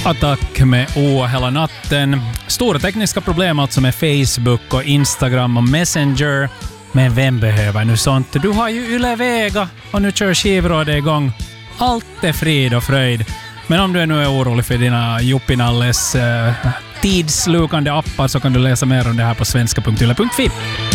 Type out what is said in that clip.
Attack med O hela natten. Stora tekniska problem alltså med Facebook och Instagram och Messenger. Men vem behöver nu sånt? Du har ju Yle Vega och nu kör skivrådet igång. Allt är frid och fröjd. Men om du nu är orolig för dina Juppinalles tidslukande appar så kan du läsa mer om det här på svenska.yle.fi.